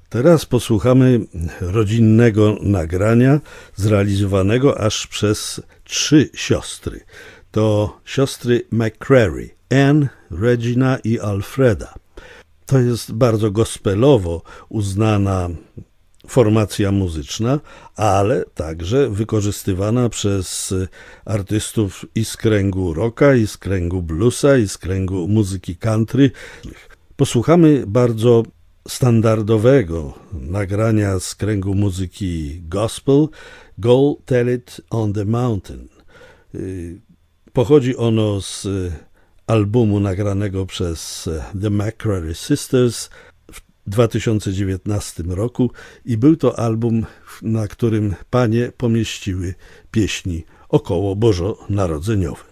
Teraz posłuchamy rodzinnego nagrania zrealizowanego aż przez 3 siostry. To siostry McCrary, Anne, Regina i Alfreda. To jest bardzo gospelowo uznana formacja muzyczna, ale także wykorzystywana przez artystów i z kręgu rocka, i z kręgu bluesa, i z kręgu muzyki country. Posłuchamy bardzo standardowego nagrania z kręgu muzyki gospel Go Tell It on the Mountain. Pochodzi ono z albumu nagranego przez The McCrary Sisters w 2019 roku i był to album, na którym panie pomieściły pieśni około bożonarodzeniowe.